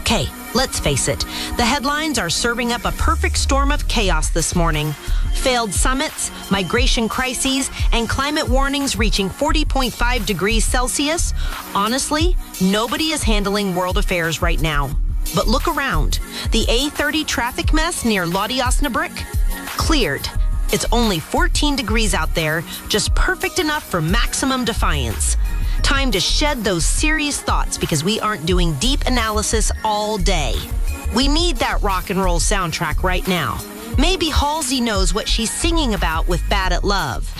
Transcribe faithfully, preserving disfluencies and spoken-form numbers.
Okay, let's face it. The headlines are serving up a perfect storm of chaos this morning. Failed summits, migration crises, and climate warnings reaching forty point five degrees Celsius. Honestly, nobody is handling world affairs right now. But look around. The A thirty traffic mess near Lodi Osnabrück? Cleared. It's only fourteen degrees out there, just perfect enough for maximum defiance. Time to shed those serious thoughts because we aren't doing deep analysis all day. We need that rock and roll soundtrack right now. Maybe Halsey knows what she's singing about with Bad at Love.